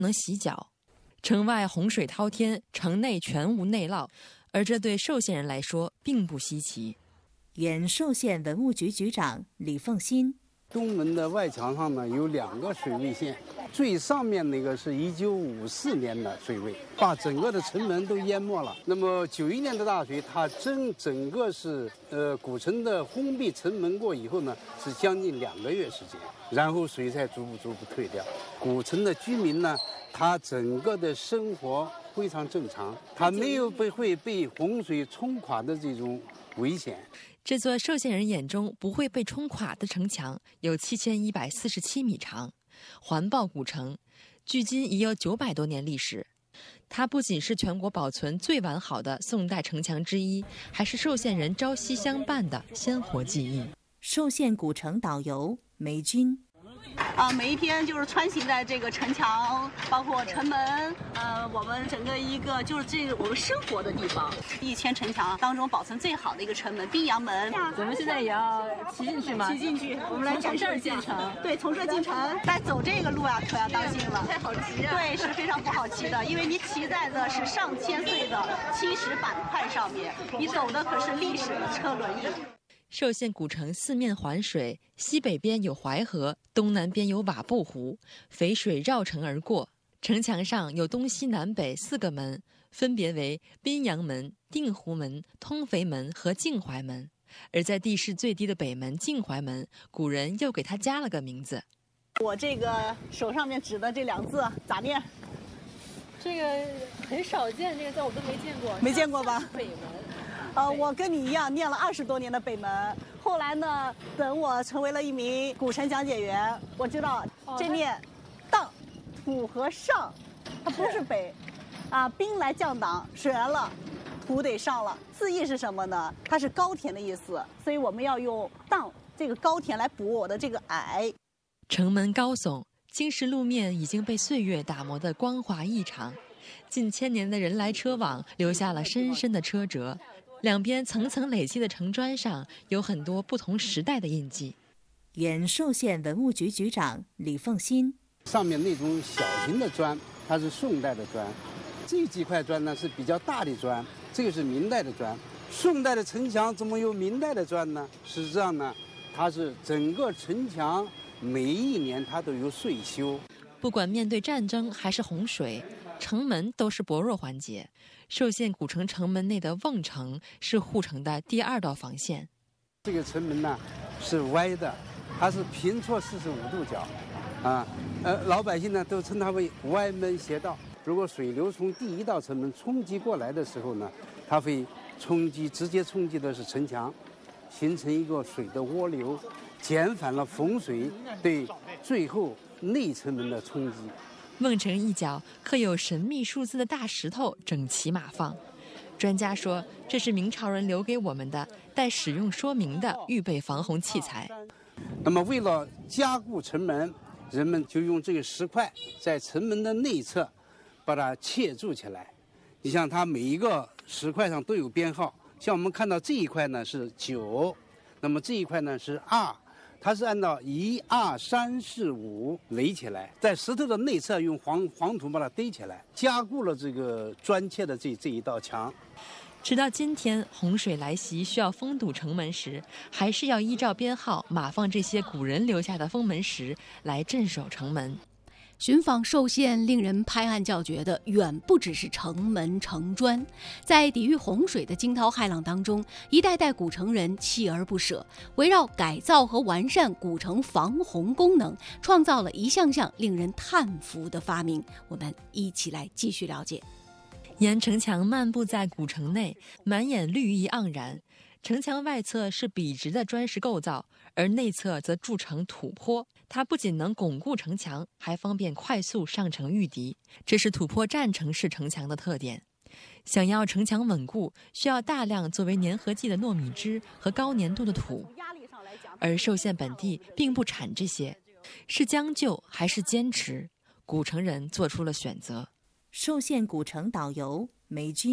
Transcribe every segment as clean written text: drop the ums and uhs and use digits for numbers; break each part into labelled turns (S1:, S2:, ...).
S1: 能洗脚。城外洪水滔天，城内全无内涝，而这对寿县人来说并不稀奇。
S2: 原寿县文物局局长李凤新。
S3: 东门的外墙上呢有2个水位线，最上面那个是1954年的水位，把整个的城门都淹没了。那么91年的大水，它整个是古城的封闭城门过以后呢，是将近2个月时间，然后水才逐步退掉。古城的居民呢，他整个的生活非常正常，他没有会被洪水冲垮的这种危险。
S1: 这座寿县人眼中不会被冲垮的城墙有7147米长，环抱古城，距今已有900多年历史。它不仅是全国保存最完好的宋代城墙之一，还是寿县人朝夕相伴的鲜活记忆。
S2: 寿县古城导游梅君。
S4: 每一天就是穿行在这个城墙，包括城门，我们整个一个就是这个我们生活的地方。一圈城墙当中保存最好的一个城门滨阳门，
S1: 我们现在也要骑进去吗？
S4: 骑进去，我们来从这儿进城。对，从这儿进城，但走这个路啊，可要当心了，太好骑啊！对，是非常不好骑的，因为你骑在的是上千岁的青石板块上面，你走的可是历史的车轮椅。
S1: 寿县古城四面环水，西北边有淮河，东南边有瓦布湖，淝水绕城而过。城墙上有东西南北4个门，分别为滨阳门、定湖门、通淝门和静淮门。而在地势最低的北门静淮门，古人又给它加了个名字。
S4: 我这个手上面指的这2字咋念？
S5: 这个很少见，这个字我都没见过。
S4: 没见过吧？
S5: 北门。
S4: 我跟你一样念了20多年的北门，后来呢，等我成为了一名古城讲解员，我知道这念荡，土和上，它不是北，兵来将挡，水来了，土得上了。字义是什么呢？它是高田的意思，所以我们要用荡这个高田来补我的这个矮。
S1: 城门高耸，青石路面已经被岁月打磨得光滑异常，近千年的人来车往留下了深深的车辙。两边层层累积的城砖上有很多不同时代的印记。
S2: 原寿县文物局局长李凤新。
S3: 上面那种小型的砖，它是宋代的砖，这几块砖呢是比较大的砖，这个是明代的砖。宋代的城墙怎么有明代的砖呢？实际上呢，它是整个城墙每一年它都有岁修。
S1: 不管面对战争还是洪水，城门都是薄弱环节。寿县古城城门内的瓮城是护城的第2道防线。
S3: 这个城门呢是歪的，它是平错45度角，老百姓呢都称它为歪门邪道。如果水流从第1道城门冲击过来的时候呢，它会直接冲击的是城墙，形成一个水的涡流，减缓了洪水对最后内城门的冲击。
S1: 瓮城一角刻有神秘数字的大石头整齐码放，专家说这是明朝人留给我们的带使用说明的预备防洪器材。
S3: 那么为了加固城门，人们就用这个石块在城门的内侧把它切筑起来。你像它每一个石块上都有编号，像我们看到这一块呢是9，那么这一块呢是2，它是按照1、2、3、4、5垒起来，在石头的内侧用黄土把它堆起来，加固了这个砖砌的这一道墙。
S1: 直到今天，洪水来袭需要封堵城门时，还是要依照编号码放这些古人留下的封门石来镇守城门。
S6: 寻访寿县令人拍案叫绝的远不只是城门城砖，在抵御洪水的惊涛骇浪当中，一代代古城人锲而不舍，围绕改造和完善古城防洪功能，创造了一项项令人叹服的发明。我们一起来继续了解。
S1: 沿城墙漫步在古城内，满眼绿意盎然。城墙外侧是笔直的砖石构造，而内侧则筑成土坡。它不仅能巩固城墙，还方便快速上城御敌，这是土坡战城式城墙的特点。想要城墙稳固，需要大量作为粘合剂的糯米汁和高粘度的土，而寿县本地并不产这些。是将就还是坚持？古城人做出了选择。
S2: 寿县古城导游梅君。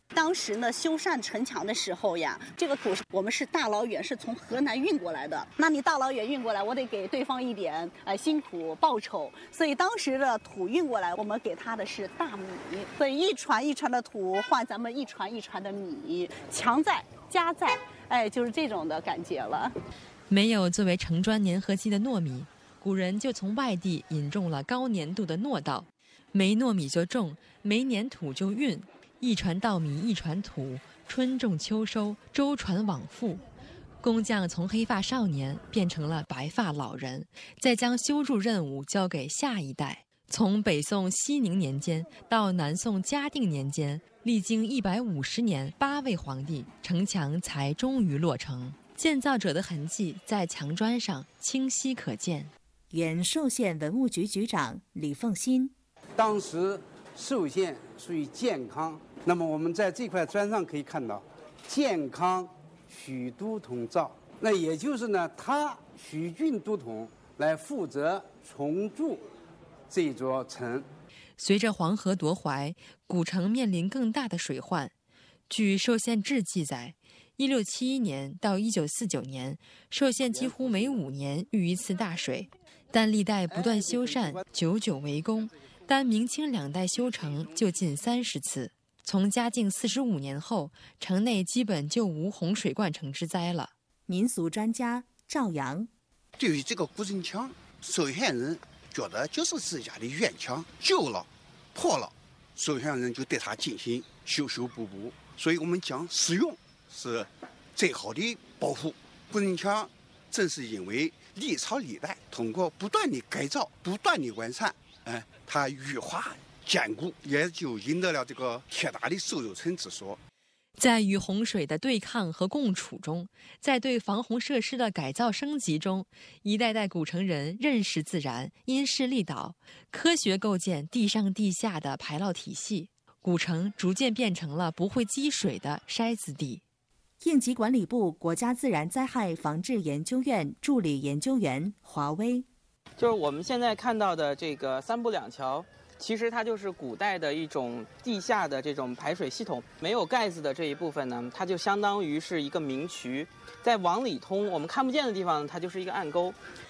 S4: 当时呢，修缮城墙的时候呀，这个土我们是大老远是从河南运过来的。那你大老远运过来，我得给对方一点辛苦报酬，所以当时的土运过来，我们给他的是大米，所以一船一船的土换咱们一船一船的米，强在家在，就是这种的感觉了。
S1: 没有作为盛装粘合剂的糯米，古人就从外地引种了高粘度的糯稻，没糯米就种，没粘土就运。一船稻米一船土，春种秋收，周传往复。工匠从黑发少年变成了白发老人，再将修筑任务交给下一代。从北宋熙宁年间到南宋嘉定年间，历经150年，8位皇帝，城墙才终于落成。建造者的痕迹在墙砖上清晰可见。
S2: 原寿县文物局局长李凤新，
S3: 当时寿县属于健康，那么我们在这块砖上可以看到健康许都统造，那也就是呢，他许郡都统来负责重筑这座城。
S1: 随着黄河夺淮，古城面临更大的水患。据寿县志记载，1671年到1949年，寿县几乎每5年遇一次大水，但历代不断修缮，久久为功。单明清2代修成就近30次。从嘉靖45年后，城内基本就无洪水灌城之灾了。
S2: 民俗专家赵阳，
S7: 对于这个古城墙，寿县人觉得就是自家的院墙，旧了、破了，寿县人就对它进行修修补补。所以我们讲使用是最好的保护。古城墙正是因为历朝历代通过不断的改造、不断的完善，它愈化坚固，也就赢得了这个铁打的瘦肉城之说。
S1: 在与洪水的对抗和共处中，在对防洪设施的改造升级中，一代代古城人认识自然，因势利导，科学构建地上地下的排涝体系，古城逐渐变成了不会积水的筛子地。
S2: 应急管理部国家自然灾害防治研究院助理研究员华威，
S8: 就是我们现在看到的这个3步2桥，其实它就是古代的一种地下的这种排水系统。没有盖子的这一部分呢，它就相当于是一个明渠，在往里通我们看不见的地方，它就是一个暗沟。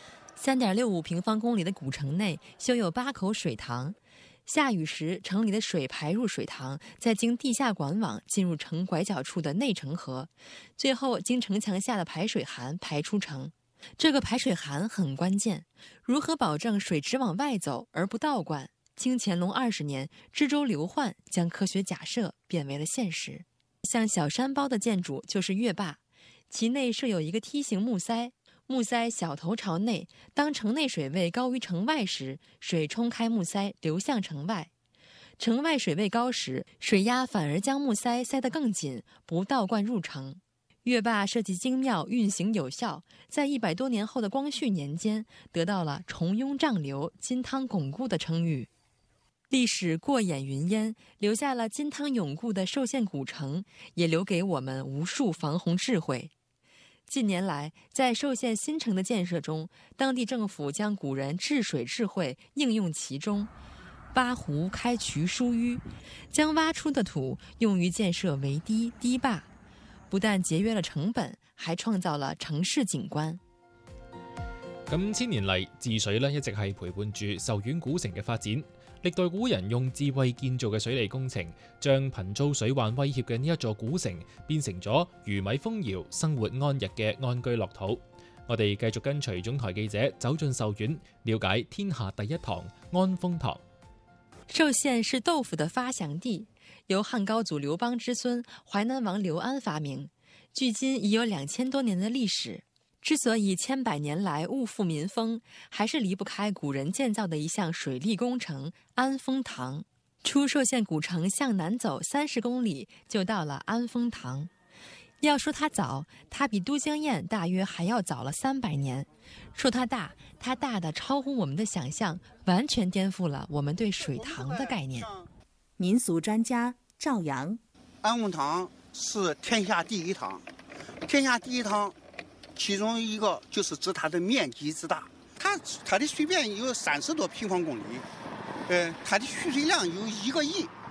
S1: 3.65平方公里的古城内修有8口水塘，下雨时城里的水排入水塘，再经地下管网进入城拐角处的内城河，最后经城墙下的排水涵排出城。这个排水涵很关键，如何保证水只往外走而不倒灌？经乾隆20年，知州刘焕将科学假设变为了现实。像小山包的建筑就是月坝，其内设有一个梯形木塞，木塞小头朝内，当城内水位高于城外时，水冲开木塞流向城外；城外水位高时，水压反而将木塞塞得更紧，不倒灌入城。月坝设计精妙，运行有效，在100多年后的光绪年间，得到了重庸丈流、金汤巩固的称誉。历史过眼云烟，留下了金汤永固的寿县古城，也留给我们无数防洪智慧。近年来，在寿县新城的建设中，当地政府将古人治水智慧应用其中，挖湖开渠疏淤，将挖出的土用于建设围堤、堤坝，不但節約了成本，還創造了城市景觀。
S9: 咁千年嚟，治水一直係陪伴住壽縣古城嘅發展。歷代古人用智慧建造嘅水利工程，將頻遭水患威脅嘅呢一座古城，變成咗魚米豐饒、生活安逸嘅安居樂土。我哋繼續跟隨總台記者走進壽縣，了解天下第一堂安豐堂。
S1: 壽縣是豆腐的發祥地，由漢高祖劉邦之孫淮南王劉安發明，距今已有2000多年的歷史。之所以千百年來物阜民豐，還是離不開古人建造的一項水利工程安豐堂。出壽縣古城向南走30公里就到了安豐堂。要說它早，它比都江堰大約還要早了300年。說它大，它大的超乎我們的想象，完全顛覆了我們對水塘的概念。
S2: 民俗專家趙陽，
S7: 安豐堂是天下第一堂，天下第一堂。其中一个就是指它的面积之大，它的水面有30多平方公里，它的蓄水量有1个亿，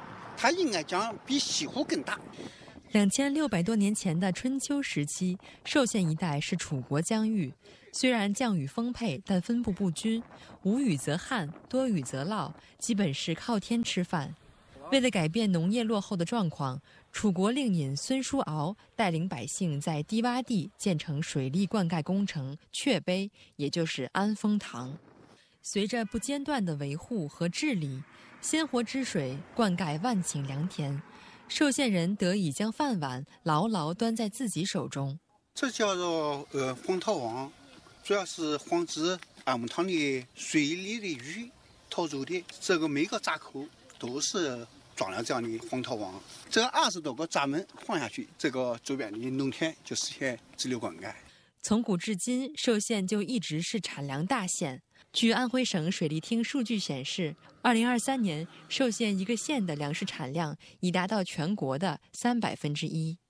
S7: 它应该讲比西湖更大。
S1: 2600多年前的春秋时期，寿县一带是楚国疆域。虽然降雨丰沛，但分布不均，无雨则旱，多雨则涝，基本是靠天吃饭。为了改变农业落后的状况，楚国令尹孙叔敖带领百姓在低洼地建成水利灌溉工程阙碑，也就是安丰堂。随着不间断的维护和治理，鲜活之水灌溉万顷良田，寿县人得以将饭碗牢牢端在自己手中。
S7: 这叫做黄桃网，主要是防止安丰堂的水里的鱼逃走的。这个每个闸口都是装了这样的黄桃网，这20多个闸门放下去，这个周边的农田就实现直流灌溉。
S1: 从古至今，寿县就一直是产粮大县。据安徽省水利厅数据显示，2023年寿县一个县的粮食产量已达到全国的1/3。